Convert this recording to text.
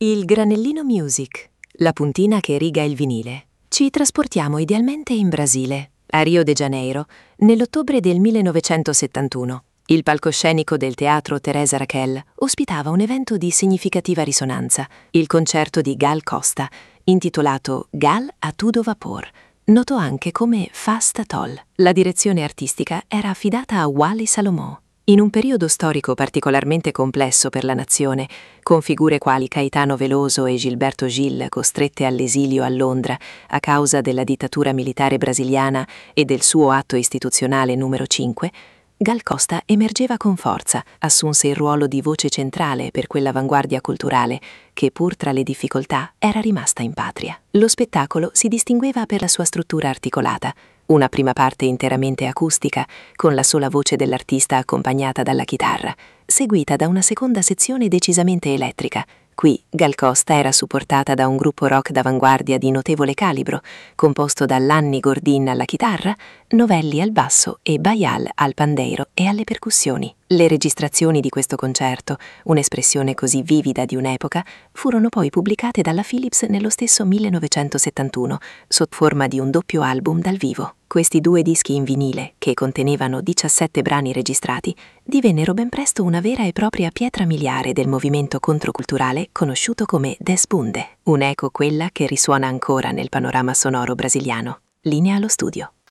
Il granellino music, la puntina che riga il vinile. Ci trasportiamo idealmente in Brasile, a Rio de Janeiro, nell'ottobre del 1971. Il palcoscenico del teatro Teresa Raquel ospitava un evento di significativa risonanza, il concerto di Gal Costa, intitolato Gal a Tudo Vapor, noto anche come Fast Atoll. La direzione artistica era affidata a Wally Salomon. In un periodo storico particolarmente complesso per la nazione, con figure quali Caetano Veloso e Gilberto Gil costrette all'esilio a Londra a causa della dittatura militare brasiliana e del suo atto istituzionale numero 5, Gal Costa emergeva con forza, assunse il ruolo di voce centrale per quell'avanguardia culturale che, pur tra le difficoltà, era rimasta in patria. Lo spettacolo si distingueva per la sua struttura articolata, una prima parte interamente acustica, con la sola voce dell'artista accompagnata dalla chitarra, seguita da una seconda sezione decisamente elettrica. Qui Gal Costa era supportata da un gruppo rock d'avanguardia di notevole calibro, composto da Lanny Gordin alla chitarra, Novelli al basso e Bayal al pandeiro e alle percussioni. Le registrazioni di questo concerto, un'espressione così vivida di un'epoca, furono poi pubblicate dalla Philips nello stesso 1971, sotto forma di un doppio album dal vivo. Questi 2 dischi in vinile, che contenevano 17 brani registrati, divennero ben presto una vera e propria pietra miliare del movimento controculturale conosciuto come Des Bunde, un'eco quella che risuona ancora nel panorama sonoro brasiliano. Linea allo studio.